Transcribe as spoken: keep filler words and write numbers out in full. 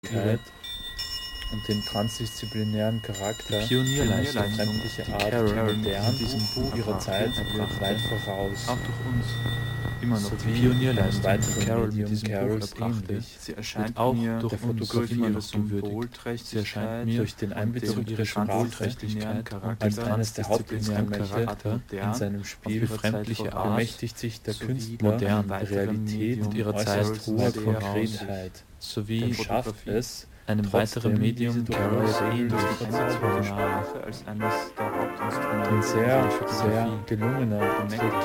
ihre und den transdisziplinären Charakter, Die Pionierleistung, die fremdliche die Art, Carol modern, in diesem Buch ihrer Zeit erbrachte, weit voraus, auch durch uns immer noch sowie die Pionierleistung, einem die weiteren Carol mit Medium diesem Carols Buch erbrachte, ähnlich, Sie wird erscheint auch mir durch der uns Fotografie immer noch noch gewürdigt. Sie erscheint mir durch den Einbezug und der ihre Sprache Symbolträchtigkeit und als den eines der transdisziplinären Hauptmächte Charakter in seinem Spiel befremdliche Art bemächtigt sich der sowie Künstler modern der Realität und ihrer äußerst Zeit hoher weit voraus, Konkretheit sowie und schafft es, einem weiteren Medium Carols ähnlich zu zu zaubern. nahe. als eines der Hauptinstrumente Ein sehr, der sehr Fotografie gelungener mächtig